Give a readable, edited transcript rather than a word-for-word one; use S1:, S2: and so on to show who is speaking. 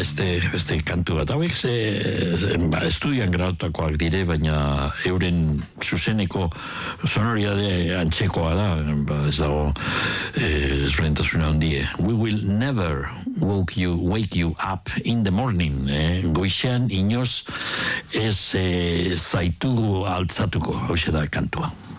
S1: beste kantu bat. Hauek estudian grautakoak dire, baina euren zuzeneko sonoridade antzekoa da, ez dago ezberdintasuna handie. We will never wake you up in the morning. Goixean inoz ez zaitu altzatuko, hau da kantua.